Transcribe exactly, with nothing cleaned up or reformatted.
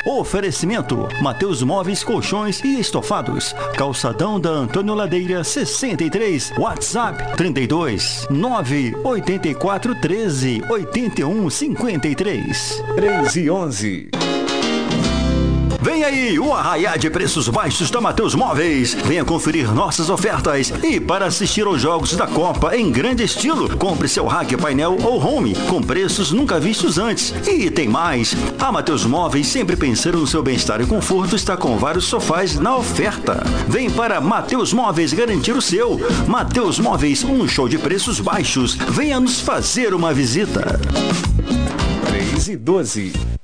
Oferecimento: Mateus Móveis, Colchões e Estofados. Calçadão da Antônio Ladeira sessenta e três. WhatsApp trinta e dois, nove oito quatro, treze, oitenta e um, cinquenta e três. três e onze. Vem aí o arraiá de preços baixos da Mateus Móveis. Venha conferir nossas ofertas e para assistir aos jogos da Copa em grande estilo, compre seu rack, painel ou home com preços nunca vistos antes. E tem mais, a Mateus Móveis, sempre pensando no seu bem-estar e conforto, está com vários sofás na oferta. Vem para Mateus Móveis garantir o seu. Mateus Móveis, um show de preços baixos. Venha nos fazer uma visita. três e doze.